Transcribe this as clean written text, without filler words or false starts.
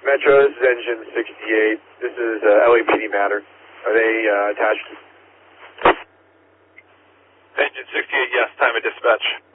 Metro, this is Engine 68. This is LAPD matter. Are they attached? Engine 68, yes, time of dispatch.